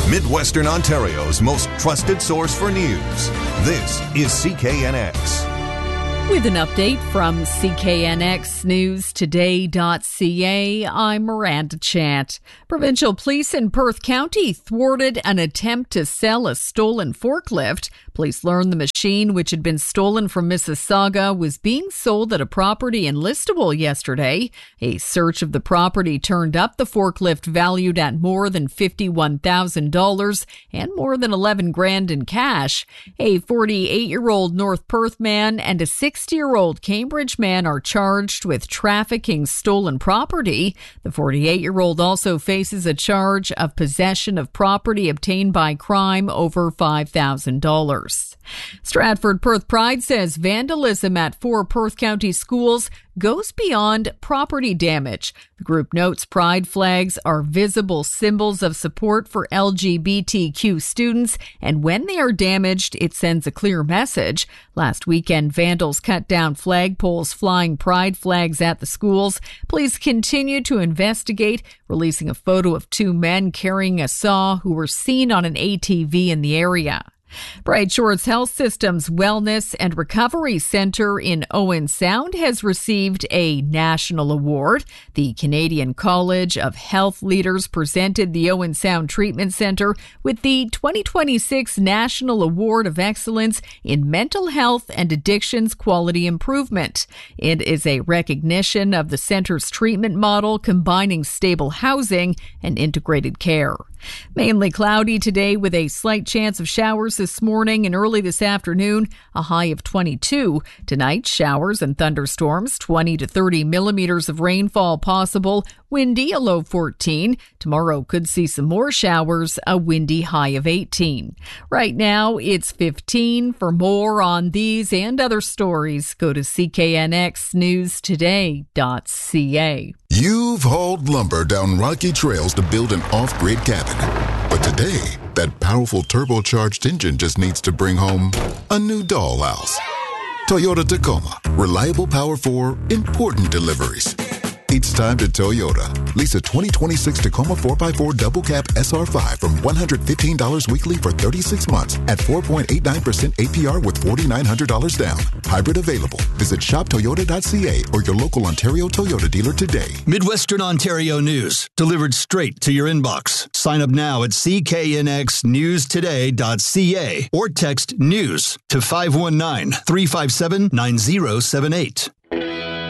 Midwestern Ontario's most trusted source for news. This is CKNX. With an update from CKNXNewsToday.ca, I'm Miranda Chant. Provincial police in Perth County thwarted an attempt to sell a stolen forklift. Police learned the machine, which had been stolen from Mississauga, was being sold at a property in Listowel yesterday. A search of the property turned up the forklift valued at more than $51,000 and more than $11,000 in cash. A 48-year-old North Perth man and a 60-year-old Cambridge man are charged with trafficking stolen property. The 48-year-old also faces a charge of possession of property obtained by crime over $5,000. Stratford Perth Pride says vandalism at 4 Perth County schools goes beyond property damage. The group notes pride flags are visible symbols of support for LGBTQ students, and when they are damaged, it sends a clear message. Last weekend, vandals cut down flagpoles flying pride flags at the schools. Police continue to investigate, releasing a photo of 2 men carrying a saw who were seen on an ATV in the area. Bright Shores Health System's Wellness and Recovery Centre in Owen Sound has received a national award. The Canadian College of Health Leaders presented the Owen Sound Treatment Centre with the 2026 National Award of Excellence in Mental Health and Addictions Quality Improvement. It is a recognition of the centre's treatment model combining stable housing and integrated care. Mainly cloudy today with a slight chance of showers this morning and early this afternoon, a high of 22. Tonight, showers and thunderstorms, 20 to 30 millimeters of rainfall possible, windy, a low 14. Tomorrow could see some more showers, a windy high of 18. Right now, it's 15. For more on these and other stories, go to CKNXNewsToday.ca. You've hauled lumber down rocky trails to build an off-grid cabin. But today, that powerful turbocharged engine just needs to bring home a new dollhouse. Toyota Tacoma. Reliable power for important deliveries. It's time to Toyota. Lease a 2026 Tacoma 4x4 double cab SR5 from $115 weekly for 36 months at 4.89% APR with $4,900 down. Hybrid available. Visit shoptoyota.ca or your local Ontario Toyota dealer today. Midwestern Ontario news delivered straight to your inbox. Sign up now at CKNXNewsToday.ca or text NEWS to 519-357-9078.